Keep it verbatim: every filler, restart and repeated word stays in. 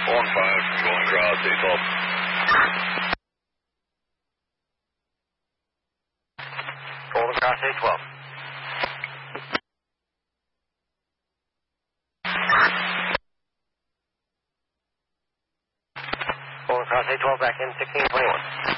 one five, going across A twelve. Going across A twelve. Going across A twelve, back in sixteen twenty-one.